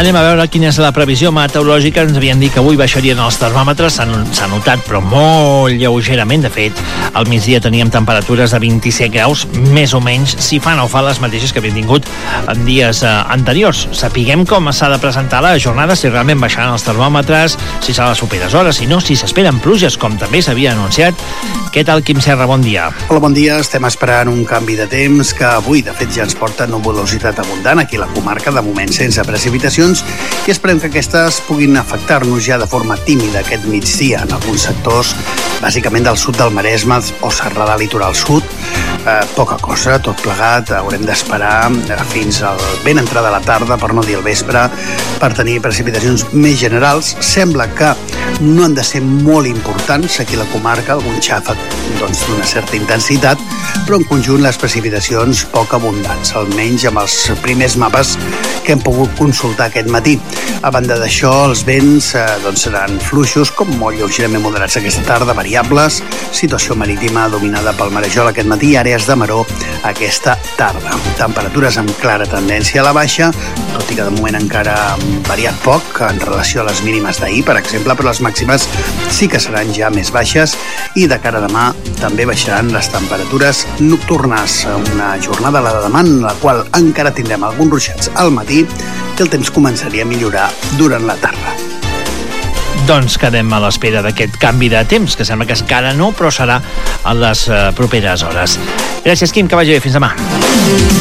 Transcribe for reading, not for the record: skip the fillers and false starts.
Anem a veure quina és la previsió meteorològica. Ens havien dit que avui baixarien els termòmetres, s'ha notat, però molt lleugerament. De fet, al migdia teníem temperatures de 27 graus, més o menys, si fa no fa les mateixes que havíem tingut en dies anteriors. Sapiguem com s'ha de presentar la jornada, si realment baixaran els termòmetres, si serà a les properes hores, si no, si s'esperen pluges, com també s'havia anunciat. Què tal, Quim Serra? Bon dia. Hola, bon dia. Estem esperant un canvi de temps que avui, de fet, ja ens porta nuvolositat abundant aquí a la comarca, de moment sense precipitacions, i esperem que aquestes puguin afectar-nos ja de forma tímida aquest migdia en alguns sectors, bàsicament del sud del Maresme o Serralada Litoral Sud. Poca cosa, tot plegat. Haurem d'esperar fins al ben entrada de la tarda, per no dir el vespre, per tenir precipitacions més generals. Sembla que no han de ser molt importants aquí a la comarca, algun xàfec d'una certa intensitat, però en conjunt les precipitacions poc abundants, almenys amb els primers mapes que hem pogut consultar aquest matí. A banda d'això, els vents seran fluixos, com molt lleugerament moderats aquesta tarda, variables, situació marítima dominada pel marejol aquest matí, àrees de maró aquesta tarda. Temperatures amb clara tendència a la baixa, tot i que de moment encara han variat poc en relació a les mínimes d'ahir, per exemple, però les màximes sí que seran ja més baixes, i de cara a demà també baixaran les temperatures nocturnes. Una jornada, la de demà, en la qual encara tindrem alguns ruixats al matí i el temps començaria a millorar durant la tarda. Doncs quedem a l'espera d'aquest canvi de temps, que sembla que encara no, però serà a les properes hores. Gràcies, Quim, que vagi bé. Fins demà.